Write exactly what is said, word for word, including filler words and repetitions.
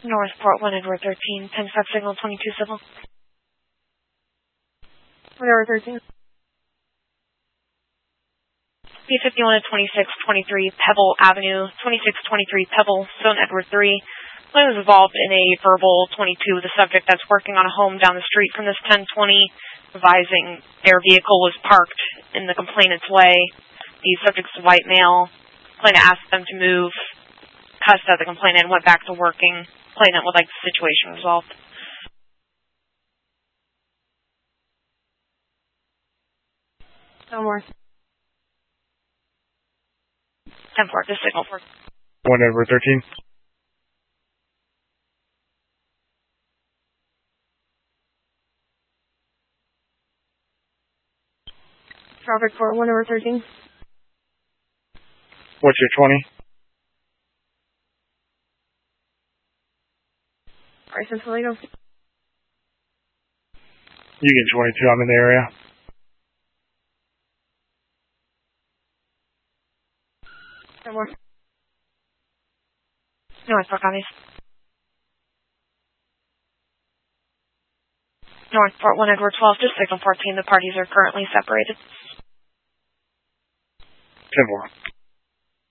North Port one, Edward thirteen, ten five signal twenty-two civil. Whatever, thirteen. P fifty-one to twenty-six twenty-three Pebble Avenue, twenty-six twenty-three Pebble, Stone Edward three. Plane was involved in a verbal twenty-two with a subject that's working on a home down the street from this ten twenty, advising their vehicle was parked in the complainant's way. The subject's a white male. Complainant asked them to move, cussed at the complainant, and went back to working. Complainant would like the situation resolved. No more. ten four, just signal for one Edward thirteen. Traffic Port one, Edward thirteen. What's your twenty? Bryson Toledo. You get twenty-two, I'm in the area. No more. North Port copies. North Port one, Edward twelve, just signal fourteen. The parties are currently separated. ten four.